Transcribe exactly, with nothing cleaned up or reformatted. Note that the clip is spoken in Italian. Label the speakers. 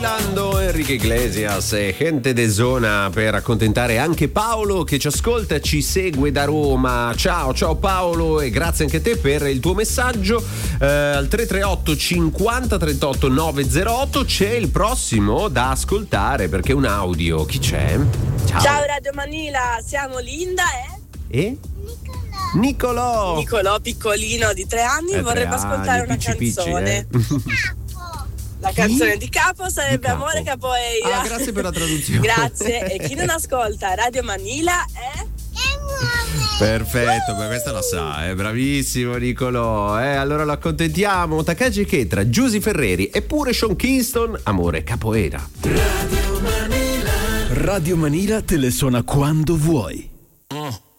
Speaker 1: Enrique Iglesias e Gente de Zona per accontentare anche Paolo che ci ascolta, ci segue da Roma. Ciao, ciao Paolo e grazie anche a te per il tuo messaggio. Eh, al tre tre otto cinquanta trentotto novecentotto c'è il prossimo da ascoltare perché è un audio. Chi c'è? Ciao.
Speaker 2: Ciao Radio Manila, siamo Linda e...
Speaker 1: E? Nicolò.
Speaker 2: Nicolò piccolino di tre anni
Speaker 1: eh,
Speaker 2: vorrebbe
Speaker 1: tre
Speaker 2: ascoltare
Speaker 1: anni,
Speaker 2: una
Speaker 1: picci,
Speaker 2: canzone.
Speaker 1: Picci, eh.
Speaker 2: La canzone di Capo sarebbe
Speaker 1: Capo.
Speaker 2: Amore Capoeira.
Speaker 1: Ah, grazie per la traduzione.
Speaker 2: Grazie. E chi non ascolta Radio Manila è...
Speaker 1: Perfetto, ma questa la sa, eh? Bravissimo Nicolò. Eh, allora lo accontentiamo. Takagi Chetra, Giusy Ferreri e pure Sean Kingston, Amore Capoeira.
Speaker 3: Radio Manila. Radio Manila te le suona quando vuoi.